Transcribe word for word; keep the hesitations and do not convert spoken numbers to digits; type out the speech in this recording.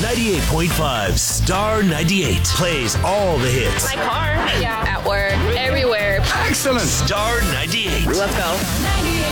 ninety-eight point five Star ninety-eight plays all the hits. My car. Yeah. At work. Everywhere. Excellent. Star ninety-eight. Let's go.